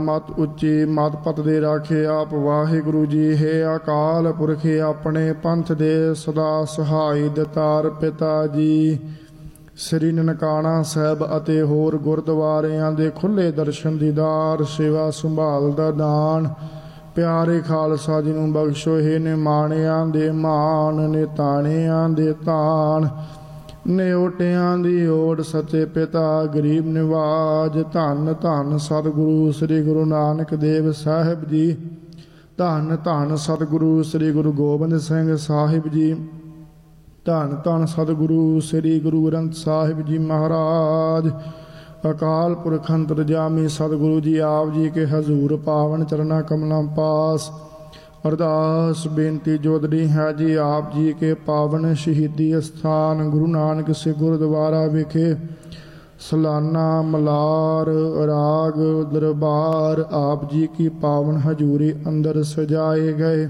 मत उच्ची मत पत दे राखे आप वाहिगुरु जी। हे अकाल पुरख अपने पंथ दे सदा सहाय दतार पिता जी। श्री ननकाना साहब ਅਤੇ ਹੋਰ ਗੁਰਦੁਆਰਿਆਂ ਦੇ ਖੁੱਲੇ ਦਰਸ਼ਨ ਦੀਦਾਰ ਸੇਵਾ ਸੰਭਾਲ ਦਾ ਦਾਨ ਪਿਆਰੇ ਖਾਲਸਾ ਜੀ ਨੂੰ ਬਖਸ਼ੋ। हे ਨਿਮਾਣਿਆਂ ਦੇ ਮਾਣ ਨਿਤਾਣਿਆਂ ਦੇ ਤਾਣ ਨਿਓਟਿਆਂ ਦੀ ਓਟ ਸੱਚੇ ਪਿਤਾ ਗਰੀਬ ਨਿਵਾਜ। ਧੰਨ ਧੰਨ ਸਤਿਗੁਰੂ ਸ੍ਰੀ ਗੁਰੂ ਨਾਨਕ ਦੇਵ ਸਾਹਿਬ ਜੀ। ਧੰਨ ਧੰਨ ਸਤਿਗੁਰੂ ਸ੍ਰੀ ਗੁਰੂ ਗੋਬਿੰਦ ਸਿੰਘ ਸਾਹਿਬ ਜੀ। ਧੰਨ ਧੰਨ ਸਤਿਗੁਰੂ ਸ੍ਰੀ ਗੁਰੂ ਗ੍ਰੰਥ ਸਾਹਿਬ ਜੀ ਮਹਾਰਾਜ। ਅਕਾਲ ਪੁਰਖ ਅੰਤਰਜਾਮੀ ਸਤਿਗੁਰੂ ਜੀ ਆਪ ਜੀ ਕੇ ਹਜ਼ੂਰ ਪਾਵਨ ਚਰਨਾ ਕਮਲਾਂ ਪਾਸ अरदास बेनती जोदड़ी है जी आप जी के पावन शहीदी स्थान गुरु नानक से गुरुद्वारा विखे सालाना मलार राग दरबार आप जी की पावन हजूरी अंदर सजाए गए।